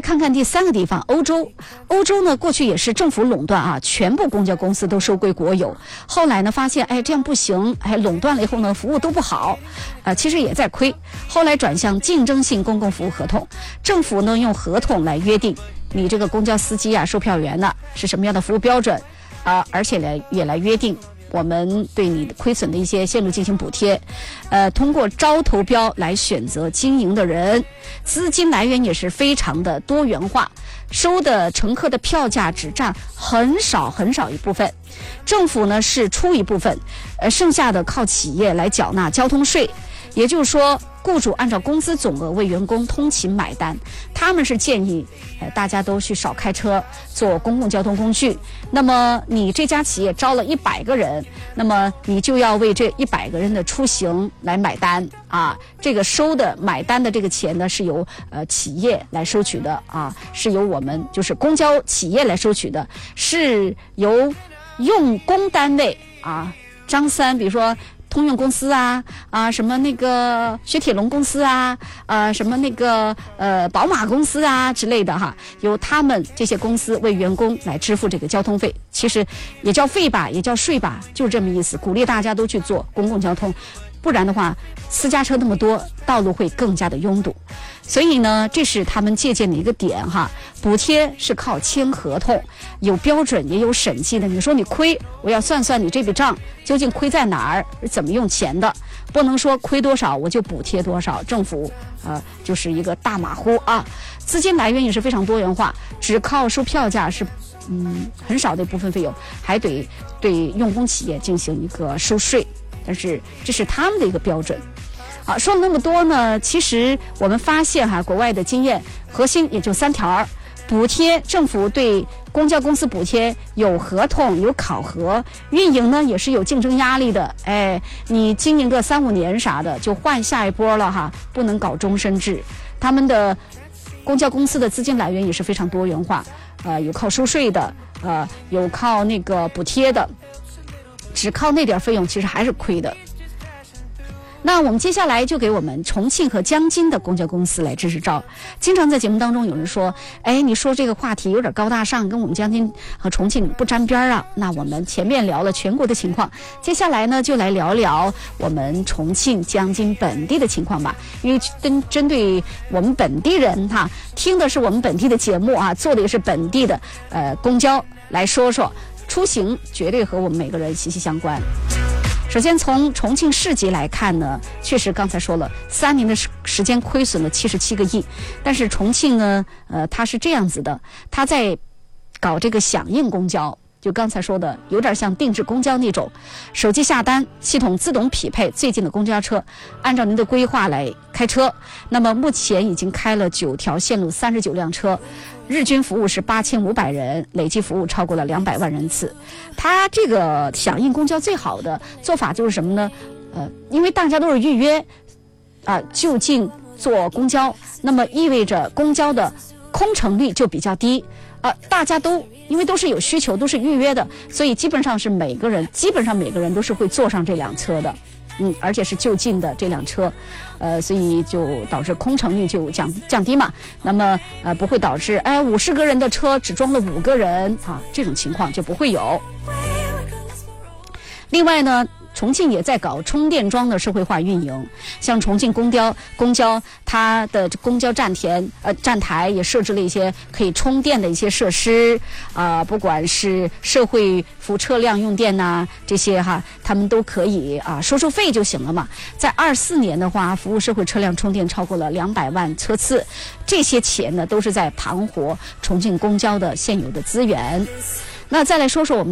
看看第3个地方，欧洲。欧洲呢，过去也是政府垄断啊，全部公交公司都收归国有。后来呢，发现这样不行，垄断了以后呢，服务都不好，其实也在亏。后来转向竞争性公共服务合同，政府呢用合同来约定你这个公交司机啊、售票员呢是什么样的服务标准而且呢也来约定我们对你亏损的一些线路进行补贴，通过招投标来选择经营的人，资金来源也是非常的多元化，收的乘客的票价只占很少一部分，政府呢是出一部分，剩下的靠企业来缴纳交通税，也就是说，雇主按照工资总额为员工通勤买单，他们是建议大家都去少开车，坐公共交通工具。那么你这家企业招了100个人，那么你就要为这100个人的出行来买单啊。这个收的买单的这个钱呢，是由企业来收取的啊，是由我们就是公交企业来收取的，是由用工单位啊，张三，比如说通用公司什么那个雪铁龙公司什么那个宝马公司之类的哈，由他们这些公司为员工来支付这个交通费，其实也叫费吧，也叫税吧，就是这么意思，鼓励大家都去做公共交通，不然的话私家车那么多，道路会更加的拥堵。所以呢，这是他们借鉴的一个点哈。补贴是靠签合同，有标准也有审计的。你说你亏，我要算算你这笔账究竟亏在哪儿，怎么用钱的，不能说亏多少我就补贴多少。政府就是一个大马虎啊。资金来源也是非常多元化，只靠收票价是很少的一部分费用，还得对用工企业进行一个收税，但是这是他们的一个标准。说了那么多呢，其实我们发现国外的经验核心也就3条。补贴，政府对公交公司补贴有合同有考核，运营呢也是有竞争压力的。你经营个3-5年啥的就换下一波了哈，不能搞终身制。他们的公交公司的资金来源也是非常多元化，有靠收税的，有靠那个补贴的，只靠那点费用其实还是亏的。那我们接下来就给我们重庆和江津的公交公司来支支招。经常在节目当中有人说，你说这个话题有点高大上，跟我们江津和重庆不沾边啊。那我们前面聊了全国的情况，接下来呢就来聊聊我们重庆、江津本地的情况吧。因为针对我们本地人听的是我们本地的节目做的也是本地的公交，来说说出行绝对和我们每个人息息相关。首先从重庆市级来看呢，确实刚才说了，3年的时间亏损了77个亿。但是重庆呢，它是这样子的，它在搞这个响应公交，就刚才说的，有点像定制公交那种，手机下单，系统自动匹配最近的公交车，按照您的规划来开车。那么目前已经开了9条线路，39辆车。日均服务是8500人，累计服务超过了200万人次。它这个响应公交最好的做法就是什么呢？因为大家都是预约就近坐公交，那么意味着公交的空乘率就比较低。大家都因为都是有需求，都是预约的，所以基本上每个人都是会坐上这辆车的。而且是就近的这辆车，所以就导致空乘率就降低嘛。那么不会导致50个人的车只装了5个人这种情况就不会有。另外呢，重庆也在搞充电桩的社会化运营，像重庆公交它的公交站台也设置了一些可以充电的一些设施不管是社会服务车辆用电这些他们都可以收费就行了嘛。在24年的话，服务社会车辆充电超过了200万车次，这些钱呢都是在盘活重庆公交的现有的资源。那再来说说我们